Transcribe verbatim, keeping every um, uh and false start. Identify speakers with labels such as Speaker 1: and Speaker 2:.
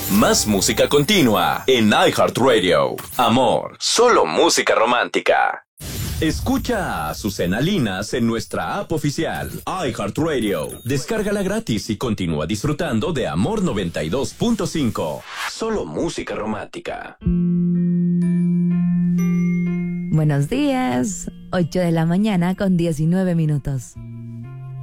Speaker 1: Más música continua en iHeartRadio. Amor, solo música romántica. Escucha a Azucena Linas en nuestra app oficial, iHeartRadio. Descárgala gratis y continúa disfrutando de Amor noventa y dos punto cinco. Solo música romántica.
Speaker 2: Buenos días, ocho de la mañana con diecinueve minutos.